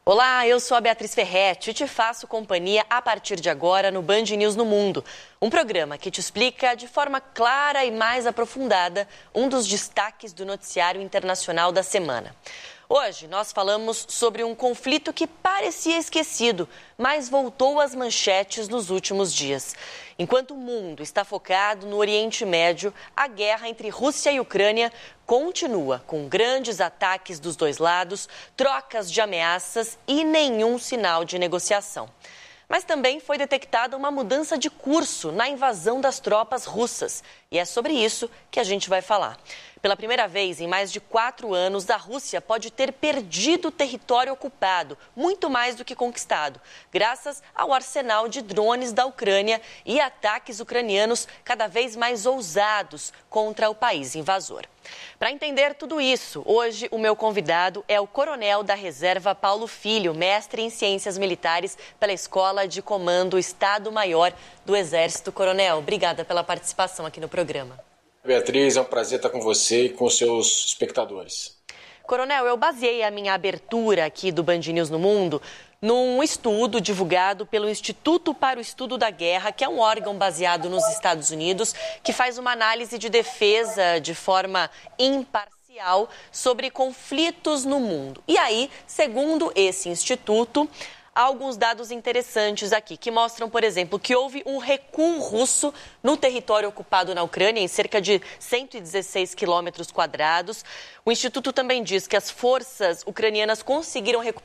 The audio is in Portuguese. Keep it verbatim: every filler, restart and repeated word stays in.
Olá, eu sou a Beatriz Ferretti e te faço companhia a partir de agora no Band News no Mundo. Um programa que te explica de forma clara e mais aprofundada um dos destaques do noticiário internacional da semana. Hoje nós falamos sobre um conflito que parecia esquecido, mas voltou às manchetes nos últimos dias. Enquanto o mundo está focado no Oriente Médio, a guerra entre Rússia e Ucrânia continua, com grandes ataques dos dois lados, trocas de ameaças e nenhum sinal de negociação. Mas também foi detectada uma mudança de curso na invasão das tropas russas. E é sobre isso que a gente vai falar. Pela primeira vez em mais de quatro anos, a Rússia pode ter perdido território ocupado, muito mais do que conquistado, graças ao arsenal de drones da Ucrânia e ataques ucranianos cada vez mais ousados contra o país invasor. Para entender tudo isso, hoje o meu convidado é o coronel da reserva Paulo Filho, mestre em Ciências Militares pela Escola de Comando Estado-Maior do Exército. Coronel, obrigada pela participação aqui no programa. Beatriz, é um prazer estar com você e com os seus espectadores. Coronel, eu baseei a minha abertura aqui do Band News no Mundo num estudo divulgado pelo Instituto para o Estudo da Guerra, que é um órgão baseado nos Estados Unidos, que faz uma análise de defesa de forma imparcial sobre conflitos no mundo. E aí, segundo esse instituto, há alguns dados interessantes aqui, que mostram, por exemplo, que houve um recuo russo no território ocupado na Ucrânia, em cerca de cento e dezesseis quilômetros quadrados. O Instituto também diz que as forças ucranianas conseguiram recuperar